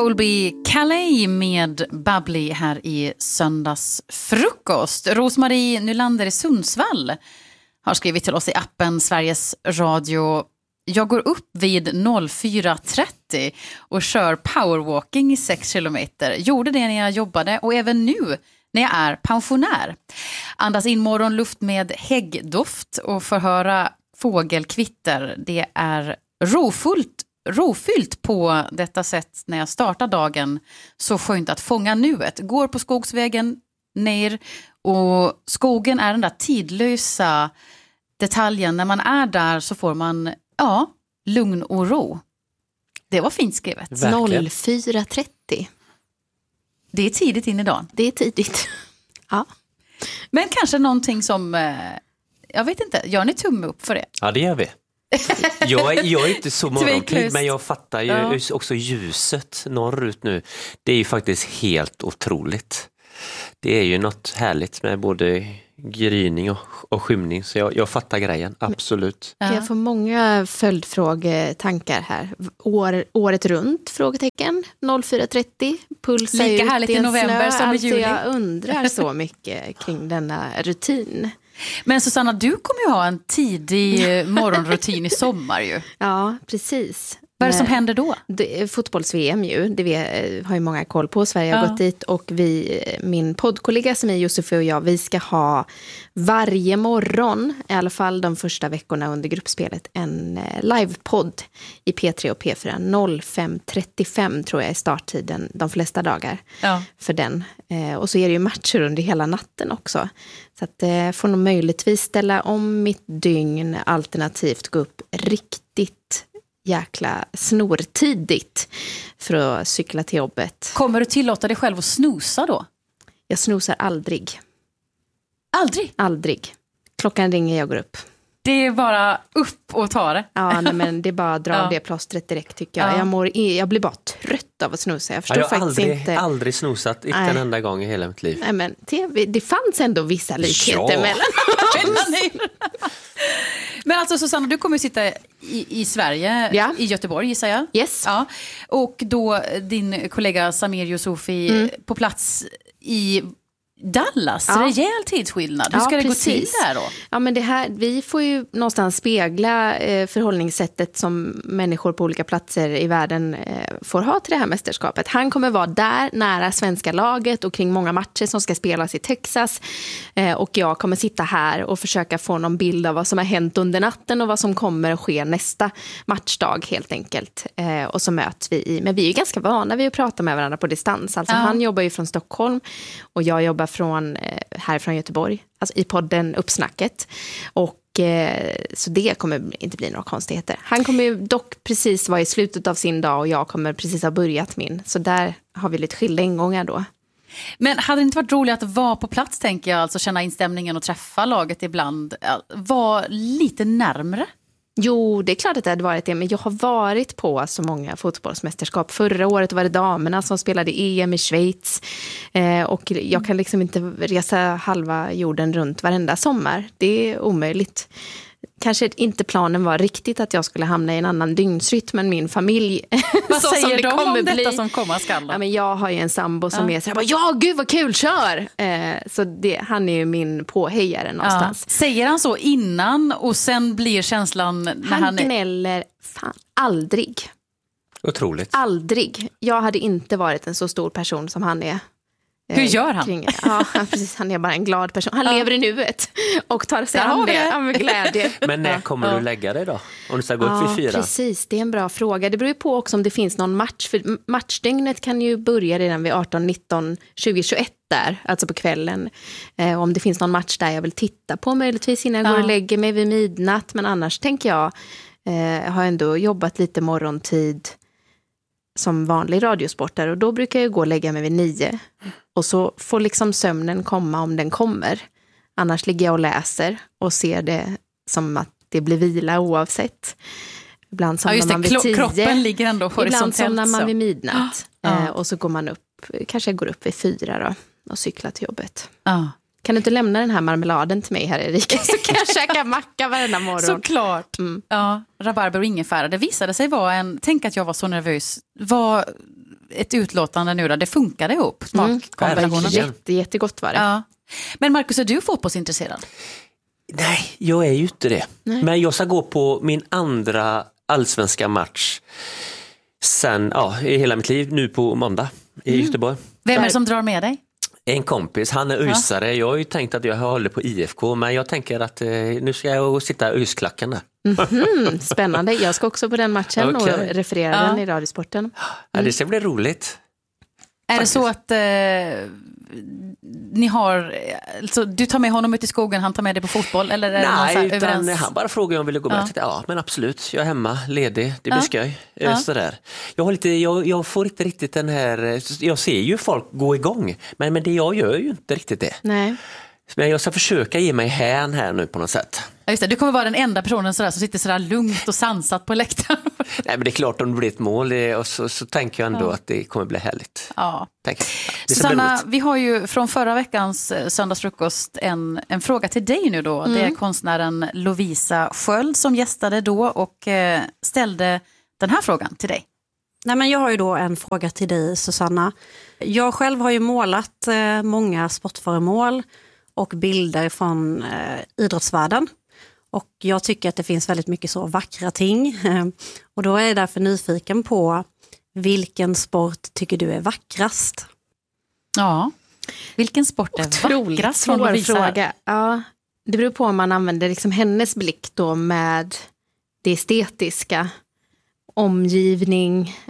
Colby Calais med Bubbly här i söndagsfrukost. Rosmarie Nylander i Sundsvall har skrivit till oss i appen Sveriges Radio. Jag går upp vid 04.30 och kör powerwalking i 6 kilometer. Gjorde det när jag jobbade och även nu när jag är pensionär. Andas in morgonluft med häggdoft och får höra fågelkvitter. Det är rofyllt på detta sätt när jag startar dagen. Så skönt att fånga nuet. Går på skogsvägen ner och skogen är den där tidlösa detaljen. När man är där så får man lugn och ro. Det var fint skrivet. 04.30. Det är tidigt in i dagen. Det är tidigt. Ja. Men kanske någonting som, jag vet inte, gör ni tumme upp för det? Ja, det gör vi. Jag är inte så morgonpigg, men jag fattar ju också ljuset norrut nu. Det är ju faktiskt helt otroligt. Det är ju något härligt med både gryning och skymning, så jag fattar grejen, absolut. Jag får många följdfrågetankar här. Året runt, frågetecken, 04.30, puls lika härligt i november som i juli. Jag undrar så mycket kring denna rutin. Men Susanna, du kommer ju ha en tidig morgonrutin i sommar ju. Ja, precis. Vad är det som händer då? Fotbolls-VM ju, det har ju många koll på. Sverige har gått dit och min poddkollega som är Josefin och jag, vi ska ha varje morgon, i alla fall de första veckorna under gruppspelet, en livepodd i P3 och P4. 05.35 tror jag är starttiden de flesta dagar för den. Och så är det ju matcher under hela natten också. Så att får nog möjligtvis ställa om mitt dygn, alternativt gå upp riktigt jäkla snortidigt för att cykla till jobbet. Kommer du tillåta dig själv att snosa då? Jag snosar aldrig. Aldrig? Aldrig. Klockan ringer, jag går upp. Det är bara upp och ta det. Ja, nej, men det är bara att dra det plåstret direkt tycker jag. Jag blir bara trött av att snosa. Jag förstår faktiskt inte. Jag har aldrig snosat, inte en enda gång i hela mitt liv. Nej, men det fanns ändå vissa likheter mellan. Men alltså Susanna, du kommer sitta i Sverige, i Göteborg gissar jag. Yes. Ja. Och då din kollega Samir Youssoufi på plats i Dallas, rejäl tidsskillnad. Hur ska det gå till där då? Ja, men det här, vi får ju någonstans spegla förhållningssättet som människor på olika platser i världen får ha till det här mästerskapet. Han kommer vara där nära svenska laget och kring många matcher som ska spelas i Texas. Och jag kommer sitta här och försöka få någon bild av vad som har hänt under natten och vad som kommer att ske nästa matchdag helt enkelt. Och så möts vi men vi är ju ganska vana vid att prata med varandra på distans. Alltså han jobbar ju från Stockholm och jag jobbar härifrån Göteborg, alltså i podden Uppsnacket. Och så det kommer inte bli några konstigheter. Han kommer ju dock precis vara i slutet av sin dag och jag kommer precis ha börjat min. Så där har vi lite skilda ingångar då. Men hade det inte varit roligt att vara på plats, tänker jag, alltså känna instämningen och träffa laget ibland, vara lite närmare? Jo, det är klart att det hade varit det, men jag har varit på så många fotbollsmästerskap. Förra året var det damerna som spelade EM i Schweiz och jag kan liksom inte resa halva jorden runt varenda sommar. Det är omöjligt. Kanske inte planen var riktigt att jag skulle hamna i en annan dygnsrytm, men min familj vad säger det de kommer om bli. Detta som komma skall? Ja, men jag har ju en sambo som är så här, gud vad kul, kör! Så han är ju min påhejare någonstans. Säger han så innan och sen blir känslan när han gnäller aldrig. Otroligt. Aldrig. Jag hade inte varit en så stor person som han är. Hur gör han? Ja, precis. Han är bara en glad person. Han lever i nuet och tar sig an det med glädje. Men när kommer du lägga dig då? Om du ska gå upp vid 4? Precis. Det är en bra fråga. Det beror ju på också om det finns någon match. För matchdygnet kan ju börja redan vid 18, 19, 20, 21 där. Alltså på kvällen. Om det finns någon match där jag vill titta på möjligtvis innan jag går och lägger mig vid midnatt. Men annars tänker jag har ändå jobbat lite morgontid som vanlig radiosportare och då brukar jag gå och lägga mig vid 9 och så får liksom sömnen komma om den kommer. Annars ligger jag och läser och ser det som att det blir vila oavsett. Ibland somnar man vid 10. Kroppen ligger ändå horisontellt. Ibland somnar man vid midnatt och så går man upp, kanske jag går upp vid 4 då och cyklar till jobbet. Kan du inte lämna den här marmeladen till mig här, Erika? Så kan jag käka macka varenda morgon. Såklart. Ja, rabarber och ingefära. Det visade sig vara tänk att jag var så nervös. Var ett utlåtande nu då. Det funkade ihop, smakkombinationen. Jättegott var det. Ja. Men Marcus, är du fotbollsintresserad? Nej, jag är ju inte det. Nej. Men jag ska gå på min andra allsvenska match sen, i hela mitt liv, nu på måndag i Göteborg. Vem är det som drar med dig? En kompis, han är öjsare. Jag har ju tänkt att jag håller på IFK, men jag tänker att nu ska jag sitta öjsklacken där. Spännande, jag ska också på den matchen och referera den i Radiosporten. Ja, det ska bli roligt. Är det så att ni har, alltså, du tar med honom ut i skogen, han tar med dig på fotboll? Eller är Nej, det utan han bara frågade om jag ville gå med. Ja, men absolut, jag är hemma, ledig, det blir skoj. Sådär. Jag får inte riktigt den här, jag ser ju folk gå igång, men det jag gör ju inte riktigt det. Nej. Men jag ska försöka ge mig här nu på något sätt. Ja, just det. Du kommer vara den enda personen som sitter sådär lugnt och sansat på läktaren. Nej, men det är klart, om det blir ett mål och så tänker jag ändå att det kommer bli härligt. Ja. Susanna, vi har ju från förra veckans söndagsfrukost en fråga till dig nu då. Det är konstnären Lovisa Sköld som gästade då och ställde den här frågan till dig. Nej, men jag har ju då en fråga till dig, Susanna. Jag själv har ju målat många sportföremål och bilder från idrottsvärlden. Och jag tycker att det finns väldigt mycket så vackra ting. Och då är jag därför nyfiken på vilken sport tycker du är vackrast? Ja, vilken sport är vackrast från Lovisa? Fråga. Ja, det beror på om man använder liksom hennes blick då med det estetiska, omgivning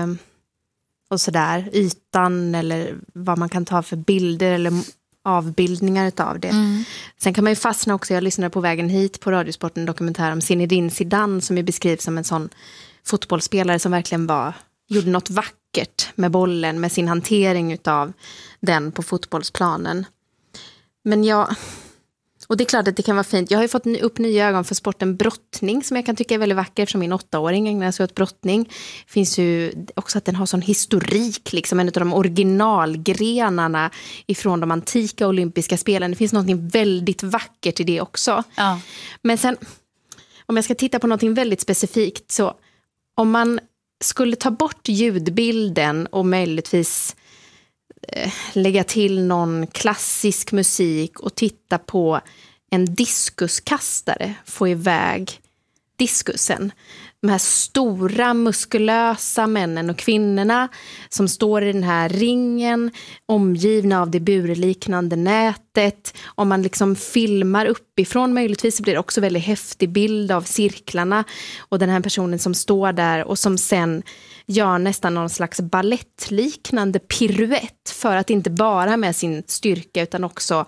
och sådär, ytan eller vad man kan ta för bilder eller avbildningar utav det. Sen kan man ju fastna också, jag lyssnade på vägen hit på Radiosporten, en dokumentär om Zinedine Zidane som ju beskrivs som en sån fotbollsspelare som verkligen gjorde något vackert med bollen, med sin hantering utav den på fotbollsplanen. Men och det är klart att det kan vara fint. Jag har ju fått upp nya ögon för sporten brottning som jag kan tycka är väldigt vacker eftersom min 8-åring ägnar sig åt brottning. Finns ju också att den har sån historik, liksom en av de originalgrenarna ifrån de antika olympiska spelen. Det finns något väldigt vackert i det också. Ja. Men sen, om jag ska titta på något väldigt specifikt, så om man skulle ta bort ljudbilden och möjligtvis lägga till någon klassisk musik och titta på en diskuskastare få iväg diskusen. De här stora muskulösa männen och kvinnorna som står i den här ringen omgivna av det burliknande nätet. Om man liksom filmar uppifrån möjligtvis så blir det också väldigt häftig bild av cirklarna och den här personen som står där och som sen gör nästan någon slags ballettliknande piruett för att inte bara med sin styrka utan också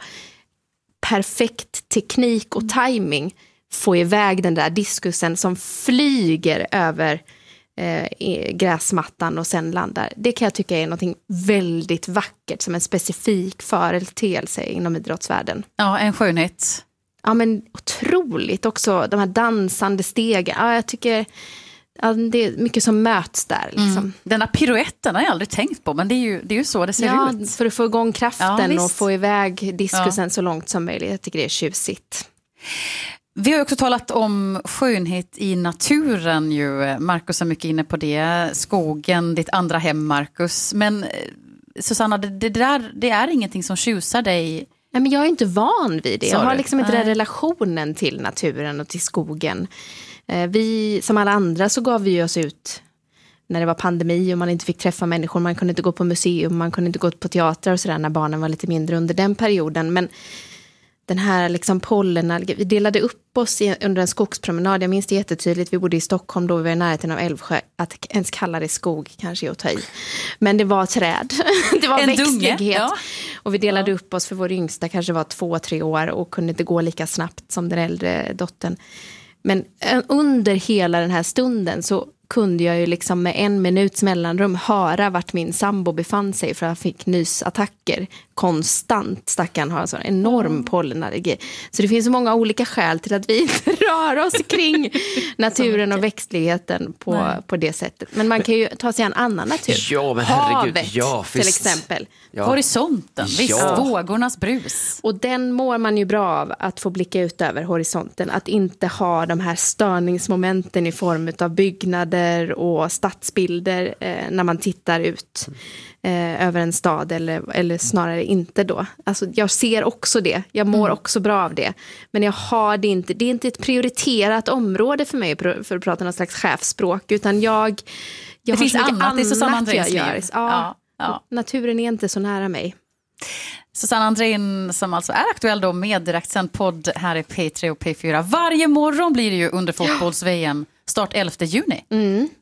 perfekt teknik och timing få iväg den där diskusen som flyger över gräsmattan och sen landar. Det kan jag tycka är något väldigt vackert som en specifik företeelse inom idrottsvärlden. Ja, en skönhet. Ja, men otroligt också. De här dansande stegen. Ja, jag tycker det är mycket som möts där. Liksom. Den här piruetten har jag aldrig tänkt på, men det är ju så det ser ut. För att få igång kraften och få iväg diskusen så långt som möjligt. Jag tycker det är tjusigt. Vi har också talat om skönhet i naturen ju. Marcus är mycket inne på det. Skogen, ditt andra hem, Marcus. Men Susanna, det är ingenting som tjusar dig. Nej, men jag är inte van vid det. Jag har liksom inte den relationen till naturen och till skogen. Vi, som alla andra, så gav vi oss ut när det var pandemi och man inte fick träffa människor. Man kunde inte gå på museum, man kunde inte gå på teater och sådär när barnen var lite mindre under den perioden. Men den här liksom pollen, vi delade upp oss under en skogspromenad. Jag minns det jättetydligt. Vi bodde i Stockholm då, vi var i närheten av Älvsjö. Att ens kalla det skog kanske är att ta i. Men det var träd. Det var en växtlighet. Dunge, ja. Och vi delade upp oss, för vår yngsta kanske var 2-3 år och kunde inte gå lika snabbt som den äldre dottern. Men under hela den här stunden så kunde jag ju liksom med 1 minuts mellanrum höra vart min sambo befann sig, för jag fick nysattacker konstant. Stackarn har en sån enorm pollenallergi. Så det finns så många olika skäl till att vi rör oss kring naturen och växtligheten på det sättet. Men man kan ju ta sig en annan natur. Ja, men herregud. Havet till exempel. Ja. Horisonten, visst, vågornas brus. Och den mår man ju bra av, att få blicka ut över horisonten. Att inte ha de här störningsmomenten i form av byggnader gator och stadsbilder när man tittar ut över en stad eller snarare inte då. Alltså jag ser också det. Jag mår också bra av det. Men jag har det är inte ett prioriterat område för mig för att prata någon slags chefsspråk, utan det finns annat i Susanne Andréns liv. Ja. Naturen är inte så nära mig. Susanne Andrén som alltså är aktuell då med direktsänd podd här i P3 och P4. Varje morgon blir det ju under fotbolls-VM start 11 juni.